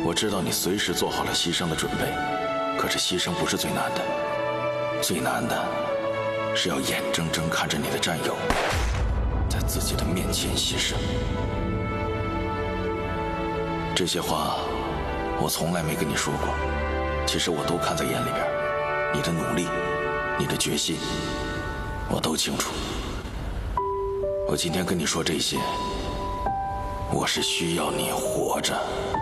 我知道你随时做好了牺牲的准备，可是牺牲不是最难的，最难的是要眼睁睁看着你的战友在自己的面前牺牲。这些话我从来没跟你说过，其实我都看在眼里边。你的努力，你的决心，我都清楚。我今天跟你说这些，我是需要你活着。